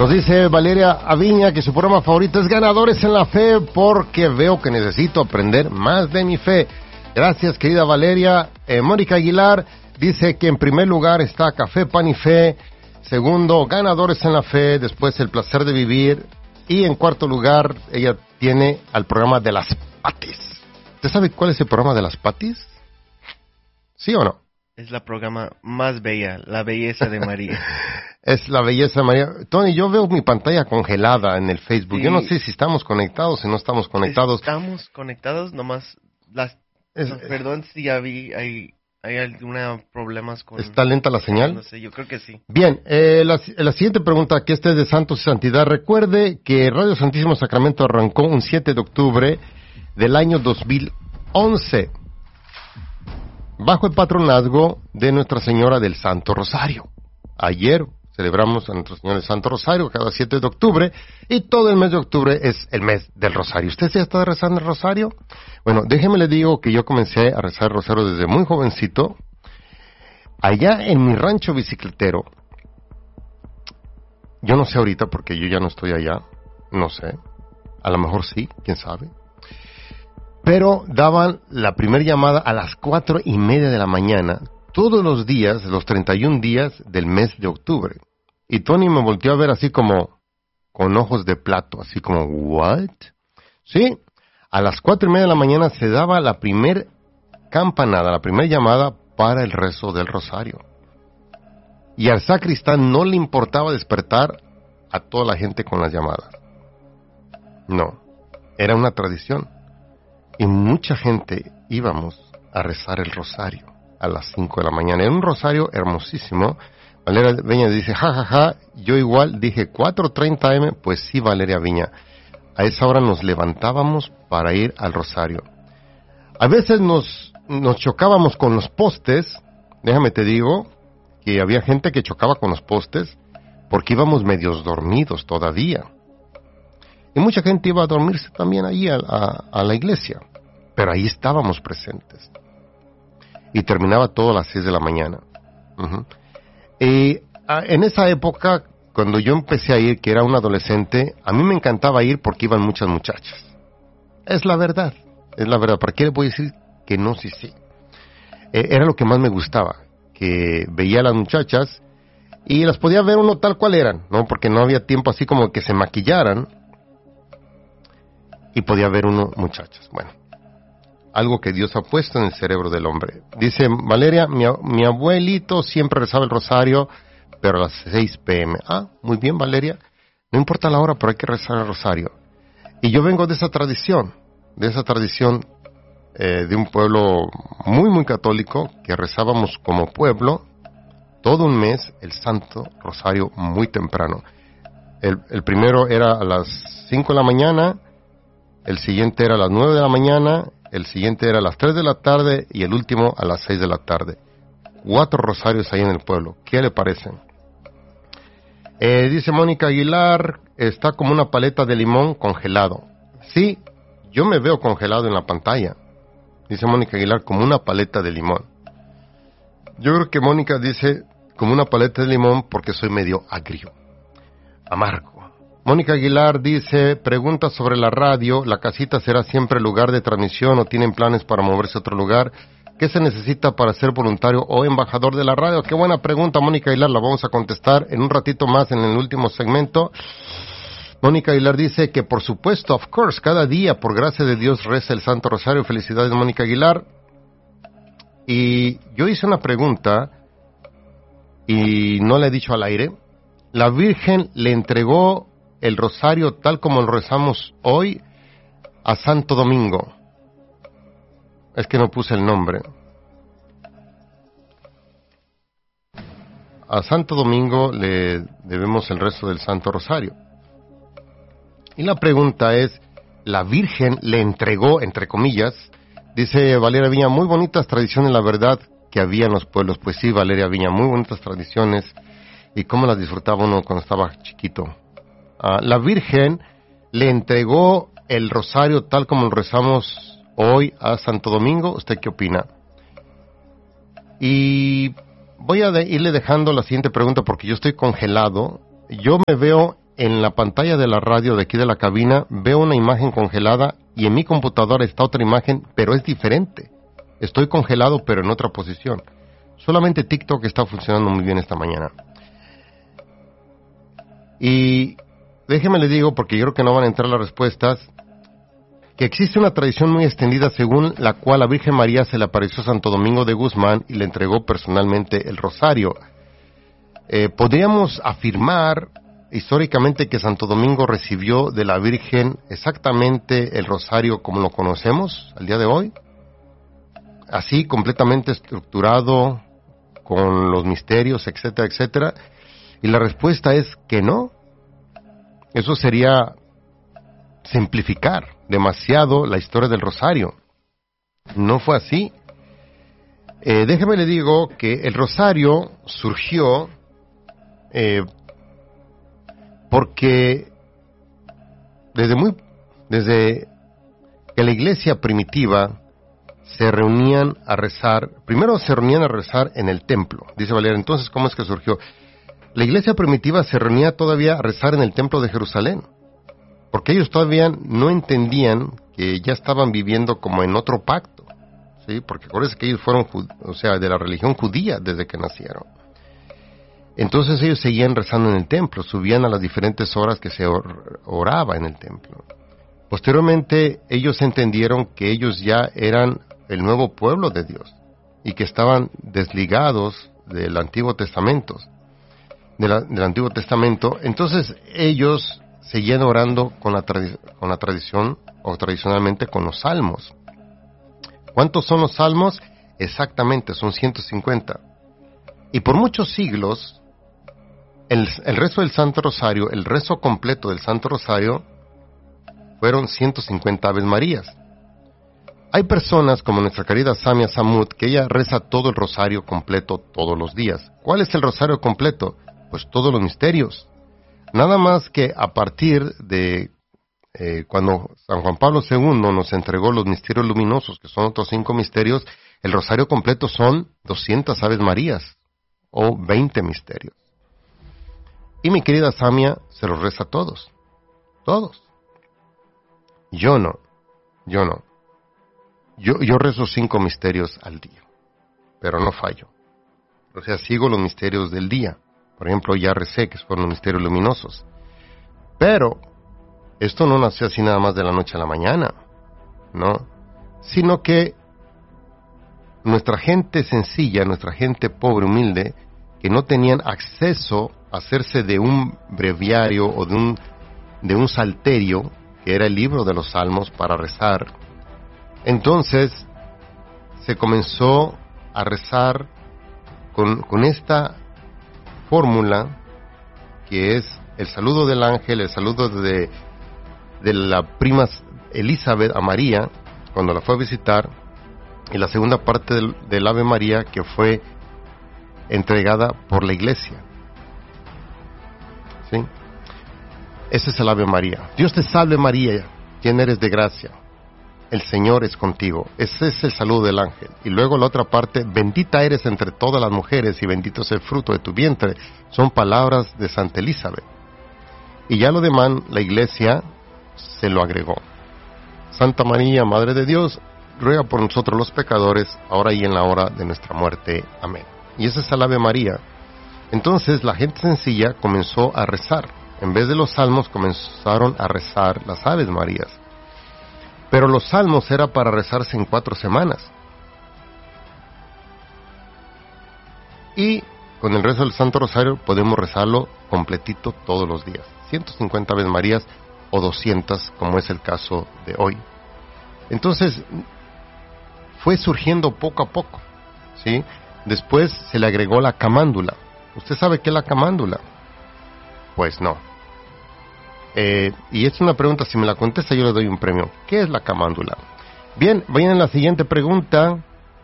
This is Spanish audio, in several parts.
Nos dice Valeria Aviña que su programa favorito es Ganadores en la Fe porque veo que necesito aprender más de mi fe. Gracias, querida Valeria. Mónica Aguilar dice que en primer lugar está Café, Pan y Fe. Segundo, Ganadores en la Fe. Después, El Placer de Vivir. Y en cuarto lugar, ella tiene al programa de las Patis. ¿Usted sabe cuál es el programa de las Patis? ¿Sí o no? Es la programa más bella, la belleza de María. Es la belleza de María. Tony, yo veo mi pantalla congelada en el Facebook. Sí. Yo no sé si estamos conectados o no estamos conectados. Estamos conectados, nomás perdón si hay alguna problemas con... ¿Está lenta la señal? No sé, yo creo que sí. Bien, la siguiente pregunta, que este es de Santos y Santidad. Recuerde que Radio Santísimo Sacramento arrancó un 7 de octubre del año 2011, bajo el patronazgo de Nuestra Señora del Santo Rosario. Ayer celebramos a Nuestra Señora del Santo Rosario cada 7 de octubre y todo el mes de octubre es el mes del Rosario. ¿Usted ya está rezando el Rosario? Bueno, déjeme le digo que yo comencé a rezar el Rosario desde muy jovencito. Allá en mi rancho bicicletero, yo no sé ahorita porque yo ya no estoy allá, no sé, a lo mejor sí, quién sabe. Pero daban la primera llamada a las 4:30 de la mañana, todos los días, los 31 días del mes de octubre. Y Tony me volteó a ver así como, con ojos de plato, así como, ¿what? Sí, a las 4:30 de la mañana se daba la primer campanada, la primera llamada para el rezo del rosario. Y al sacristán no le importaba despertar a toda la gente con las llamadas. No, era una tradición. Y mucha gente íbamos a rezar el rosario a las 5 de la mañana. Era un rosario hermosísimo. Valeria Viña dice, jajaja, yo igual dije 4:30 AM, pues sí, Valeria Viña. A esa hora nos levantábamos para ir al rosario. A veces nos chocábamos con los postes. Déjame te digo que había gente que chocaba con los postes porque íbamos medios dormidos todavía. Y mucha gente iba a dormirse también allí a la iglesia. Pero ahí estábamos presentes. Y terminaba todo a las 6 de la mañana. Uh-huh. Y en esa época, cuando yo empecé a ir, que era un adolescente, a mí me encantaba ir porque iban muchas muchachas. Es la verdad. ¿Para qué le voy a decir que no? Sí. Era lo que más me gustaba. Que veía a las muchachas y las podía ver uno tal cual eran, ¿no? Porque no había tiempo así como que se maquillaran. Y podía ver uno muchachas. Bueno, algo que Dios ha puesto en el cerebro del hombre. Dice Valeria, mi abuelito siempre rezaba el rosario, pero a las 6 p.m. Ah, muy bien, Valeria. No importa la hora, pero hay que rezar el rosario. Y yo vengo de esa tradición de un pueblo muy, muy católico, que rezábamos como pueblo todo un mes el Santo Rosario muy temprano. El primero era a las 5 de la mañana, el siguiente era a las 9 de la mañana, el siguiente era a las 3 de la tarde y el último a las 6 de la tarde. 4 rosarios ahí en el pueblo. ¿Qué le parecen? Dice Mónica Aguilar, está como una paleta de limón congelado. Sí, yo me veo congelado en la pantalla. Dice Mónica Aguilar, como una paleta de limón. Yo creo que Mónica dice como una paleta de limón porque soy medio agrio, amargo. Mónica Aguilar dice, pregunta sobre la radio, ¿la casita será siempre lugar de transmisión o tienen planes para moverse a otro lugar? ¿Qué se necesita para ser voluntario o embajador de la radio? Qué buena pregunta, Mónica Aguilar, la vamos a contestar en un ratito más en el último segmento. Mónica Aguilar dice que por supuesto, of course, cada día por gracia de Dios reza el Santo Rosario. Felicidades, Mónica Aguilar. Y yo hice una pregunta y no la he dicho al aire. La Virgen le entregó el rosario tal como lo rezamos hoy a Santo Domingo. Es que no puse el nombre. A Santo Domingo le debemos el rezo del Santo Rosario. Y la pregunta es, ¿la Virgen le entregó, entre comillas? Dice Valeria Viña, muy bonitas tradiciones, la verdad, que había en los pueblos. Pues sí, Valeria Viña, muy bonitas tradiciones. Y cómo las disfrutaba uno cuando estaba chiquito. La Virgen le entregó el rosario tal como lo rezamos hoy a Santo Domingo. ¿Usted qué opina? Y voy a irle dejando la siguiente pregunta porque yo estoy congelado. Yo me veo en la pantalla de la radio de aquí de la cabina veo una imagen congelada y en mi computadora está otra imagen, pero es diferente. Estoy congelado, pero en otra posición. Solamente TikTok está funcionando muy bien esta mañana. Y déjeme le digo, porque yo creo que no van a entrar las respuestas, que existe una tradición muy extendida según la cual la Virgen María se le apareció a Santo Domingo de Guzmán y le entregó personalmente el rosario. Podríamos afirmar históricamente que Santo Domingo recibió de la Virgen exactamente el rosario como lo conocemos al día de hoy, así completamente estructurado, con los misterios, etcétera, etcétera. Y la respuesta es que no. Eso sería simplificar demasiado la historia del rosario. No fue así. Déjeme le digo que el rosario surgió porque desde que la iglesia primitiva se reunían a rezar, primero se reunían a rezar en el templo, dice Valera. Entonces, ¿cómo es que surgió? La iglesia primitiva se reunía todavía a rezar en el templo de Jerusalén, porque ellos todavía no entendían que ya estaban viviendo como en otro pacto, ¿sí? Porque acuérdense que ellos fueron, de la religión judía desde que nacieron. Entonces ellos seguían rezando en el templo, subían a las diferentes horas que se oraba en el templo. Posteriormente ellos entendieron que ellos ya eran el nuevo pueblo de Dios y que estaban desligados del Antiguo Testamento. Del Antiguo Testamento. Entonces ellos seguían orando con la tradición, o tradicionalmente con los salmos. ¿Cuántos son los salmos? Exactamente, son 150. Y por muchos siglos el rezo del Santo Rosario, el rezo completo del Santo Rosario, fueron 150 Aves Marías. Hay personas como nuestra querida Samia Samut, que ella reza todo el rosario completo todos los días. ¿Cuál es el rosario completo? Pues todos los misterios. Nada más que a partir de cuando San Juan Pablo II nos entregó los misterios luminosos, que son otros 5 misterios, el rosario completo son 200 Aves Marías, o 20 misterios. Y mi querida Samia se los reza todos. Yo no. Yo rezo 5 misterios al día, pero no fallo. O sea, sigo los misterios del día. Por ejemplo, ya recé, que fueron los misterios luminosos. Pero esto no nació así nada más de la noche a la mañana, ¿no? Sino que nuestra gente sencilla, nuestra gente pobre, humilde, que no tenían acceso a hacerse de un breviario o de un salterio, que era el libro de los salmos para rezar, entonces se comenzó a rezar con esta fórmula, que es el saludo del ángel, el saludo de la prima Elizabeth a María cuando la fue a visitar, y la segunda parte del Ave María, que fue entregada por la iglesia. ¿Sí? Ese es el Ave María. Dios te salve María, llena eres de gracia, el Señor es contigo. Ese es el saludo del ángel. Y luego la otra parte, bendita eres entre todas las mujeres y bendito es el fruto de tu vientre. Son palabras de Santa Elizabeth. Y ya lo demás, la iglesia se lo agregó. Santa María, Madre de Dios, ruega por nosotros los pecadores, ahora y en la hora de nuestra muerte. Amén. Y ese es el Ave María. Entonces la gente sencilla comenzó a rezar. En vez de los salmos comenzaron a rezar las Aves Marías. Pero los salmos era para rezarse en 4 semanas. Y con el rezo del Santo Rosario podemos rezarlo completito todos los días. 150 Aves Marías o 200, como es el caso de hoy. Entonces, fue surgiendo poco a poco, ¿sí? Después se le agregó la camándula. ¿Usted sabe qué es la camándula? Pues no. Y es una pregunta, si me la contesta yo le doy un premio. ¿Qué es la camándula? Bien, vayan a la siguiente pregunta.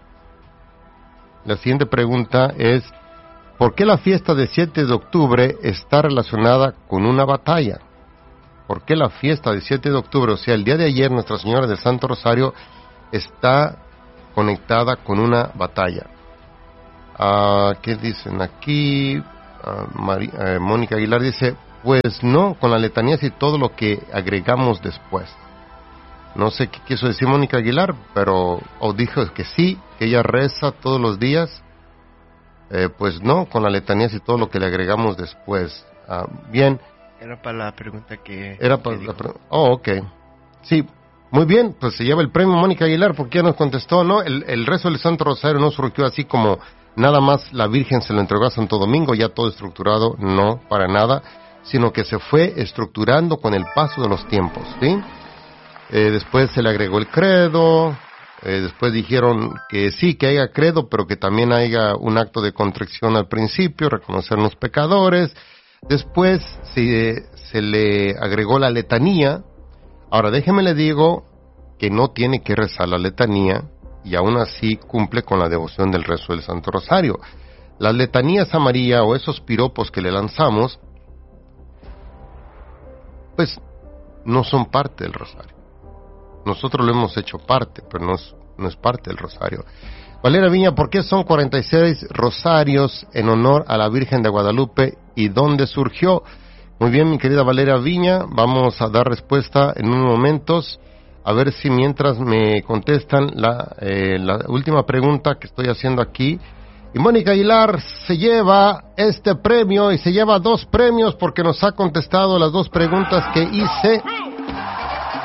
La siguiente pregunta es: ¿por qué la fiesta del 7 de octubre está relacionada con una batalla? ¿Por qué la fiesta del 7 de octubre, o sea, el día de ayer, Nuestra Señora del Santo Rosario, está conectada con una batalla? ¿Qué dicen aquí? Mónica Aguilar dice: Pues no, con las letanías y todo lo que agregamos después. No sé qué quiso decir Mónica Aguilar, pero o dijo que sí, que ella reza todos los días. Pues no, con las letanías y todo lo que le agregamos después. Bien. Era para la pregunta que... Era para la pregunta. Oh, ok. Sí, muy bien, pues se lleva el premio Mónica Aguilar porque ya nos contestó, ¿no? El rezo del Santo Rosario no surgió así como nada más la Virgen se lo entregó a Santo Domingo, ya todo estructurado, no, para nada, sino que se fue estructurando con el paso de los tiempos, ¿sí? Después se le agregó el credo, después dijeron que sí, que haya credo, pero que también haya un acto de contrición al principio, reconocernos pecadores. Después se le agregó la letanía. Ahora déjeme le digo que no tiene que rezar la letanía y aún así cumple con la devoción del rezo del Santo Rosario. Las letanías a María o esos piropos que le lanzamos, pues no son parte del Rosario. Nosotros lo hemos hecho parte, pero no es parte del Rosario. Valeria Viña, ¿por qué son 46 rosarios en honor a la Virgen de Guadalupe y dónde surgió? Muy bien, mi querida Valeria Viña, vamos a dar respuesta en unos momentos, a ver si mientras me contestan la última pregunta que estoy haciendo aquí. Y Mónica Aguilar se lleva este premio y se lleva 2 premios porque nos ha contestado las 2 preguntas que hice.